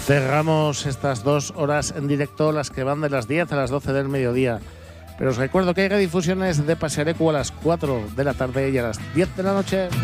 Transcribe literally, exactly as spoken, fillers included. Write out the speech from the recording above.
Cerramos estas dos horas en directo, las que van de las diez a las doce del mediodía. Pero os recuerdo que hay redifusiones de Pasearecu a las cuatro de la tarde y a las diez de la noche.